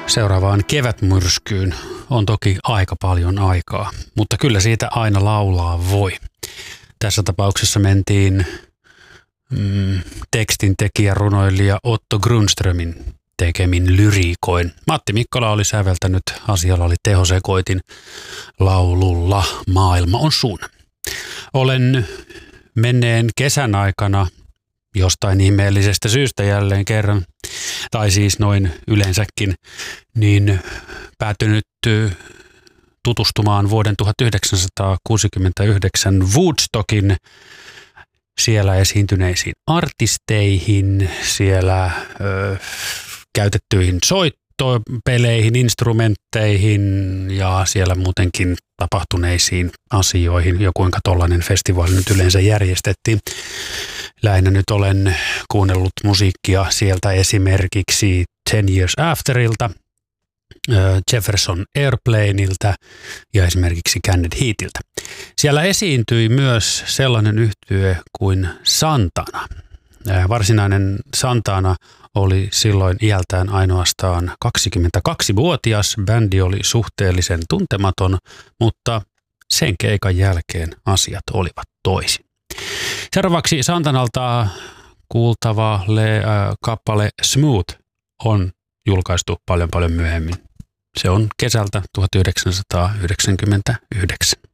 Seuraavaan kevätmyrskyyn on toki aika paljon aikaa, mutta kyllä siitä aina laulaa voi. Tässä tapauksessa mentiin tekstintekijä, runoilija Otto Grundströmin tekemin lyriikoin. Matti Mikkola oli säveltänyt, asialla oli Teho Sekoitin laululla Maailma on sun. Olen menneen kesän aikana jostain ihmeellisestä syystä jälleen kerran, tai siis noin yleensäkin, niin päätynyt tutustumaan vuoden 1969 Woodstockin siellä esiintyneisiin artisteihin, siellä käytettyihin soittopeleihin, instrumentteihin ja siellä muutenkin tapahtuneisiin asioihin ja kuinka tollainen festivaali nyt yleensä järjestettiin. Lähinnä nyt olen kuunnellut musiikkia sieltä esimerkiksi 10 Years Afterilta, Jefferson Airplaneilta ja esimerkiksi Canned Heatiltä. Siellä esiintyi myös sellainen yhtye kuin Santana. Varsinainen Santana oli silloin iältään ainoastaan 22-vuotias. Bändi oli suhteellisen tuntematon, mutta sen keikan jälkeen asiat olivat toisin. Seuraavaksi Santanalta kuultava kappale Smooth on julkaistu paljon myöhemmin. Se on kesältä 1999.